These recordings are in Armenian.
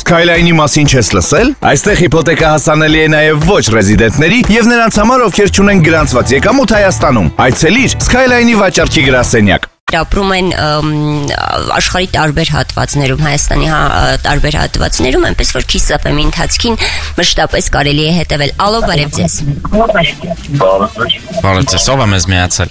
Skyline-ի մասին չես լսել? Այստեղ հիփոթեկա հասանելի է նաև ոչ ռեզիդենտների եւ նրանց համար, ովքեր չունեն գրանցված եկամուտ Հայաստանում։ Այցելիր Skyline-ի վաճառքի գրասենյակ։ Ապրում են աշխարհի տարբեր հատվածներում, Հայաստանի տարբեր հատվածներում, այնպես որ KISS-FM-ի ընթացքին մշտապես կարելի է հետևել։ Ալո, բարև ձեզ։ Բարև ձեզ, ով է մեզ միացել։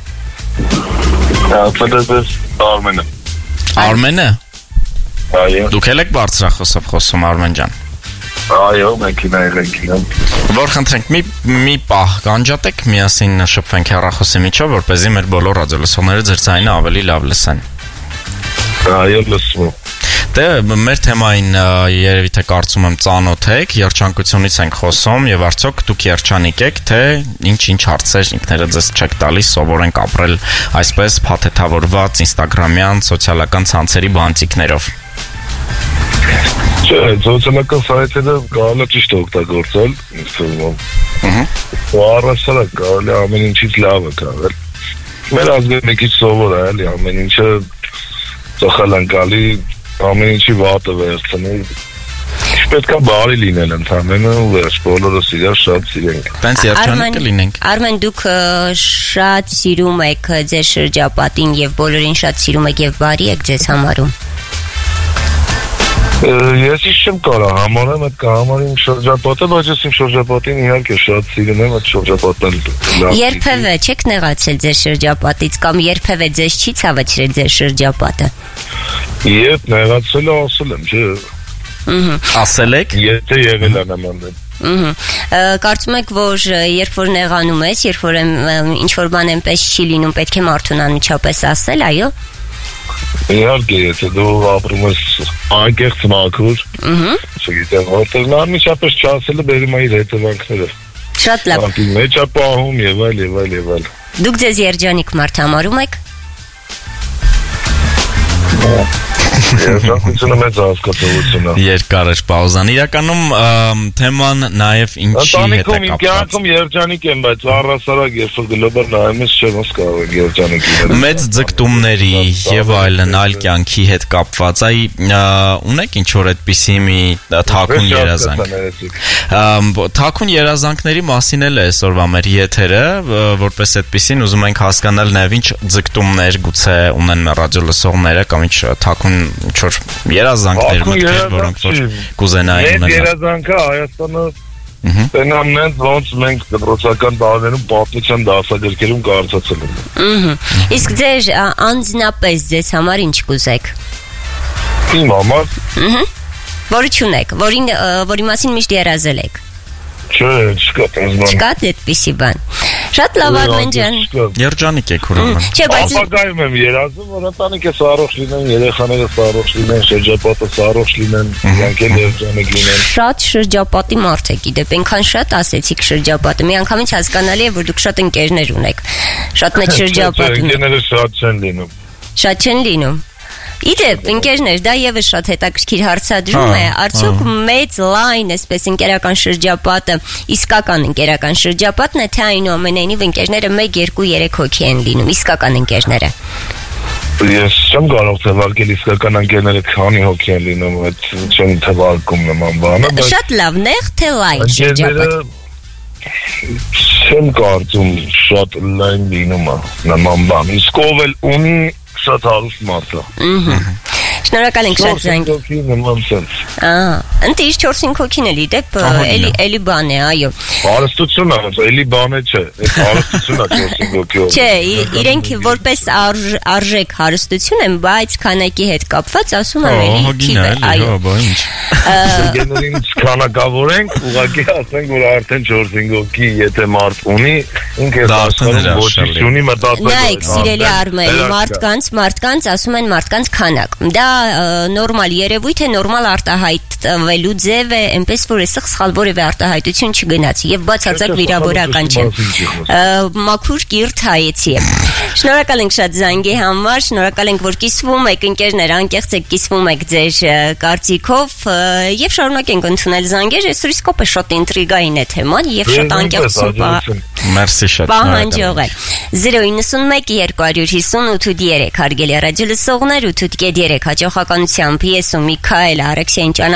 Արմենը։ Արմենը։ Այո։ Դուք եք բարձրախոսով խոսում, Արմեն ջան։ Այո, մեքենայով։ Որ խնդրենք մի պահ կանջատեք, միասին շփվենք հեռախոսի միջով, որպեսզի մեր բոլոր ռադիոլսողները ձեր ձայնը ավելի լավ լսեն։ Այո, լսում։ Դե մեր թեմային երևի թե կարծում եմ ծանոթ եք, երջանկությունից ենք խոսում եւ արդյոք դուք երջանիկ եք, թե ինչ հարցեր ինքներդ ձեզ չեք տալիս, սովորենք ապրել այսպես փաթեթավորված ինստագրամյան սոցիալական ցանցերի բանտիկներով։ Չէ, սոցիալական սայթերը կարելի է ճիշտ օգտագործել, ինձ թվում է։ Առասարակ կարելի է ամեն ինչից լավը կարել։ Մեր ազգը մի քիչ սովոր է, էլի ամեն ինչը ծխալանկալի ամեն ինչի վատը վերցնել։ Պետք է բարի լինել ընդհանրապես ու վերջ բոլորս իրար շատ սիրենք։ Տենց երջանիկ կլինենք։ Արմեն, դուք շատ սիրում եք ձեր շրջապատին եւ բոլորին շատ սիրում եք եւ բարի եք ձեզ համարում։ Ես չեմ կարող համարեմ այդ կհամարիմ շրջապատը, բայց ես իմ շրջապատին իհարկե շատ սիրում եմ այդ շրջապատն։ Երբևէ չեք նեղացել ձեր շրջապատից կամ երբևէ ձեզ չի ցավեցրել ձեր շրջապատը։ Երբ նեղացել ասել եմ, չէ։ Ասել եք։ Եթե եղել է նման դեպք։ Կարծում եք, որ երբ որ նեղանում ես, երբ որ ինչ որ բան այնպես չի լինում, պետք է մարդուն անմիջապես ասել, այո։ Իհարկե, եթե դու ապրում ես անկեղծ մաքուր, չգիտեմ, որտեղ նա անմիջապես չասելը բերում է իր հետևանքները։ Շատ լավ։ Մեջ է պահում եւ այլ։ Դուք ձեզ երջանիկ մարդ համարում եք։ Երջանկությունը մեծ հասկացողություն է։ Երկար էր պաուզան։ Իրականում թեման նաև ինչի հետ է կապված։ Իմ կյանքում երջանիկ եմ, բայց առասարակ երբ որ գլոբալ նայում ես, չէ՞ ոնց կարող եք երջանիկ լինել։ Մեծ ձգտումների եւ այլ կյանքի հետ կապված, ունեք ինչ որ այդպիսի մի թաքուն երազանք։ Թաքուն երազանքների մասին էլ է այսօրվա մեր եթերը, որպես այդպիսին ուզում ենք հասկանալ նաև ինչ ձգտումներ գուցե ունեն մեր ռադիոլսողները կամ ինչ թաքուն ինչ-որ երազանքներ մտքեր, որոնք որ կուզենային ունենալ։ Մեր երազանքը Հայաստանը տենամն են, ոնց մենք դպրոցական տարիներում պատմության դասագրքերում կարծացել ենք։ Իսկ ձեր անձնապես ձեզ համար ինչ կուզեք։ Իմ համար։ Որի չունեք, որի մասին միշտ երազել եք։ Չէ, չկա այդպես բան։ Չկա այդպիսի բան։ Շատ լավ, Արմեն ջան։ Երջանիկ եք ուրեմն։ Չէ, բայց ապագայում եմ երազում, որ ընտանիքս առողջ լինեն, երեխաներս առողջ լինեն, շրջապատս առողջ լինեն, իրանք էլ երջանիկ լինեն։ շատ շրջապատի մարդ եք, իդեպ այնքան շատ ասեցիք շրջապատը։ Միանգամից հասկանալի է, որ դուք շատ ընկերներ ունեք։ Շատ մեծ շրջապատ ունեք։ Ընկերները շատ չեն լինում։ Շատ չեն լինում։ Իդեպ, ընկերներ, դա եւս շատ հետաքրքիր հարցադրում է, արդյոք մեծ լայն այսպես ընկերական շրջապատը, իսկական ընկերական շրջապատն է, թե այնուամենայնիվ ընկերները 1, 2, 3 հոգի են լինում, իսկական ընկերները։ Ես չեմ կարող թվարկել իսկական ընկերները քանի հոգի են լինում, այդ չեմ թվարկում նման բանը, բայց շատ լավ, նեղ թե լայն շրջապատ։ Չեմ կարծում շատ լայն լինում է նման բան, իսկ ով էլ ունի շատ հարուստ մարդ է։ Շնորհակալ ենք շատ զանգ։ Ընտիր 4-5 հոգին էլի դեպ էլի բան է, այո։ Հարստություն է, էլի բան է չէ, այդ հարստությունն է 4-5 հոգի։ Չէ, իրենք որպես արժեք հարստություն են, բայց քանակի հետ կապված ասում եմ էլի թիվ է, այո։ Գեներին քանակավորենք, ուղղակի ասենք որ արդեն 4-5 հոգի եթե մարդ ունի, ինքը դարձնում ոչինչ ունի մտածել։ Նայեք, սիրելի Արմեն, մարդկանց ասում են մարդկանց քանակ։ Դա նորմալ երևույթ է, նորմալ արտահայտվելու ձև է, այնպես որ այսօր սխալ որևէ արտահայտություն չգնաց եւ բացարձակ վիրավորական չէ։ Մաքուր կիրթ հայեցի է։ Շնորհակալ ենք շատ զանգի համար, շնորհակալ ենք որ կիսվում եք ընկերներ, անկեղծ եք կիսվում եք ձեր կարծիքով եւ շարունակենք ընդունել զանգեր, այսօր իսկոպե շատ ինտրիգային է թեման եւ շատ անկեղծ Մերսի շատ։ Պահանջող է 091 258 3 հարգելի ռադիոլսողներ 8.3 հաջողականությամբ ես ու Միքայել Արաքսյան